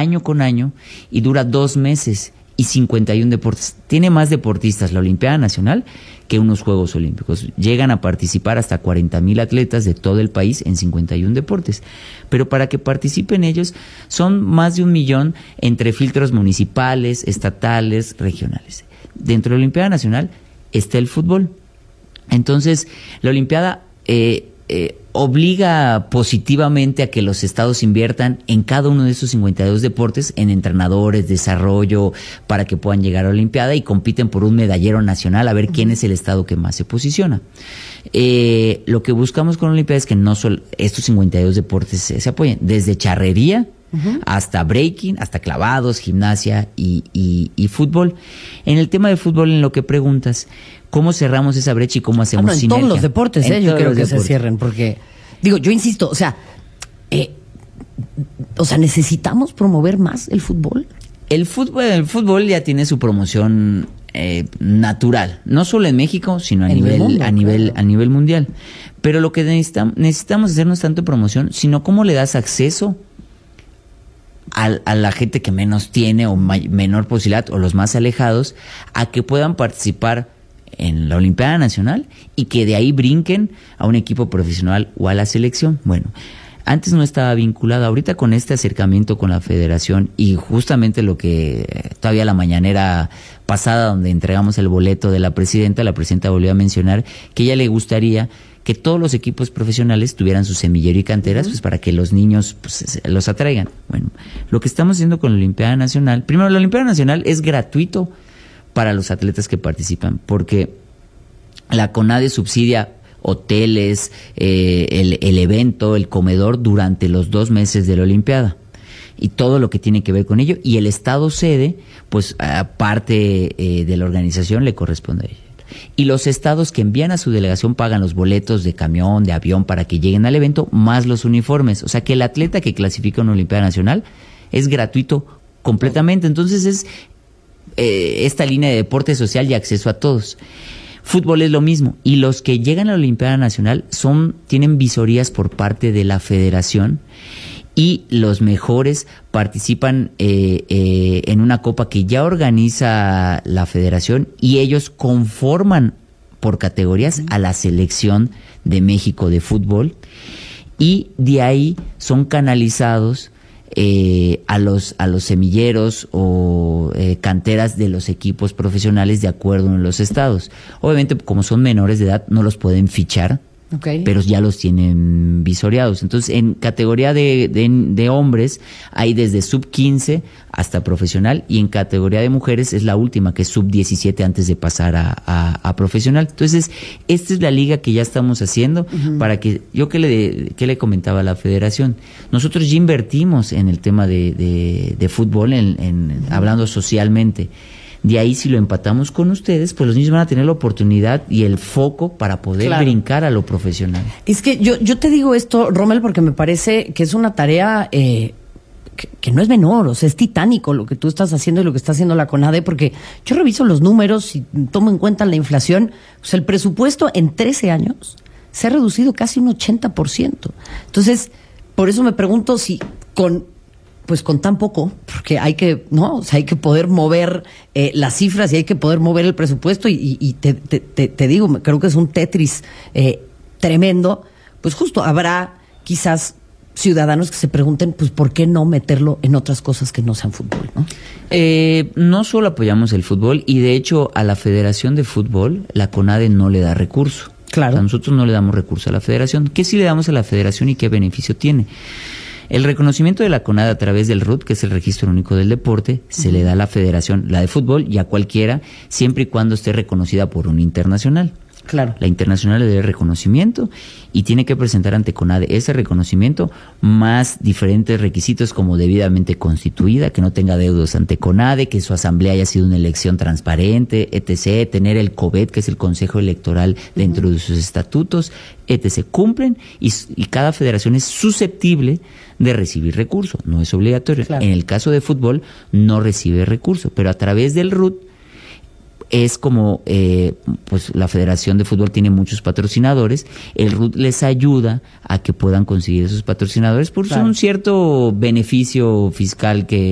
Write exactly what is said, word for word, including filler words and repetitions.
año con año y dura dos meses y cincuenta y uno deportes. Tiene más deportistas la Olimpiada Nacional que unos Juegos Olímpicos. Llegan a participar hasta cuarenta mil atletas de todo el país en cincuenta y uno deportes. Pero para que participen ellos son más de un millón entre filtros municipales, estatales, regionales. Dentro de la Olimpiada Nacional está el fútbol. Entonces, la Olimpiada eh, eh, obliga positivamente a que los estados inviertan en cada uno de esos cincuenta y dos deportes, en entrenadores, desarrollo, para que puedan llegar a la Olimpiada y compiten por un medallero nacional a ver quién es el estado que más se posiciona. Eh, lo que buscamos con la Olimpiada es que no solo estos cincuenta y dos deportes se, se apoyen, desde charrería uh-huh. hasta breaking, hasta clavados, gimnasia y, y, y fútbol. En el tema de fútbol, en lo que preguntas, ¿cómo cerramos esa brecha y cómo hacemos ah, no, en sinergia? todos los deportes, eh, yo creo que deportes. se cierren, porque, digo, yo insisto, o sea, eh, o sea, ¿necesitamos promover más el fútbol? El fútbol, el fútbol ya tiene su promoción eh, natural, no solo en México, sino a en nivel, mundo, a nivel, claro. a nivel mundial. Pero lo que necesitamos, necesitamos hacer no es tanto promoción, sino cómo le das acceso a, a la gente que menos tiene o may, menor posibilidad, o los más alejados, a que puedan participar en la Olimpiada Nacional y que de ahí brinquen a un equipo profesional o a la selección. Bueno, antes no estaba vinculado, ahorita con este acercamiento con la federación y justamente lo que todavía la mañanera pasada donde entregamos el boleto de la presidenta, la presidenta volvió a mencionar que ella le gustaría que todos los equipos profesionales tuvieran su semillero y canteras, uh-huh. pues para que los niños pues, los atraigan. Bueno, lo que estamos haciendo con la Olimpiada Nacional, primero la Olimpiada Nacional es gratuito para los atletas que participan, porque la CONADE subsidia hoteles, eh, el, el evento, el comedor durante los dos meses de la Olimpiada y todo lo que tiene que ver con ello, y el estado sede, pues aparte eh, de la organización le corresponde a ella. Y los estados que envían a su delegación pagan los boletos de camión, de avión para que lleguen al evento, más los uniformes. O sea que el atleta que clasifica a una Olimpiada Nacional es gratuito completamente. Entonces es eh, esta línea de deporte social y acceso a todos. Fútbol es lo mismo, y los que llegan a la Olimpiada Nacional son tienen visorías por parte de la federación, y los mejores participan eh, eh, en una copa que ya organiza la federación, y ellos conforman por categorías a la selección de México de fútbol, y de ahí son canalizados Eh, a los a los semilleros o eh, canteras de los equipos profesionales de acuerdo en los estados. Obviamente, como son menores de edad, no los pueden fichar, okay. pero ya los tienen visoreados. Entonces, en categoría de, de, de hombres hay desde sub quince hasta profesional, y en categoría de mujeres es la última, que es sub diecisiete antes de pasar a, a, a profesional. Entonces, esta es la liga que ya estamos haciendo uh-huh. para que, yo que le, que le comentaba a la federación, nosotros ya invertimos en el tema de, de, de fútbol, en, en, uh-huh. hablando socialmente. De ahí, si lo empatamos con ustedes, pues los niños van a tener la oportunidad y el foco para poder claro. brincar a lo profesional. Es que yo, yo te digo esto, Rommel, porque me parece que es una tarea eh, que, que no es menor, o sea, es titánico lo que tú estás haciendo y lo que está haciendo la CONADE, porque yo reviso los números y tomo en cuenta la inflación. O sea, el presupuesto en trece años se ha reducido casi un ochenta por ciento. Entonces, por eso me pregunto si con... pues con tan poco, porque hay que, ¿no? O sea, hay que poder mover eh, las cifras y hay que poder mover el presupuesto, y, y, y te, te, te, te digo, creo que es un Tetris eh, tremendo. Pues justo habrá quizás ciudadanos que se pregunten, pues, ¿por qué no meterlo en otras cosas que no sean fútbol, ¿no? Eh, no solo apoyamos el fútbol, y de hecho a la Federación de Fútbol, la CONADE no le da recurso. Claro. O sea, nosotros no le damos recurso a la Federación. ¿Qué sí le damos a la Federación y qué beneficio tiene? El reconocimiento de la CONADE a través del R U T, que es el Registro Único del Deporte, se uh-huh. le da a la federación, la de fútbol, y a cualquiera, siempre y cuando esté reconocida por un internacional. Claro. La internacional le da el reconocimiento y tiene que presentar ante CONADE ese reconocimiento, más diferentes requisitos como debidamente constituida, que no tenga deudos ante CONADE, que su asamblea haya sido una elección transparente, etcétera, tener el COBET, que es el Consejo Electoral, dentro uh-huh. de sus estatutos, etcétera. Cumplen, y, y cada federación es susceptible de recibir recurso, no es obligatorio. Claro. En el caso de fútbol no recibe recurso, pero a través del R U T es como, eh, pues la Federación de Fútbol tiene muchos patrocinadores, el R U T les ayuda a que puedan conseguir esos patrocinadores por claro. un cierto beneficio fiscal que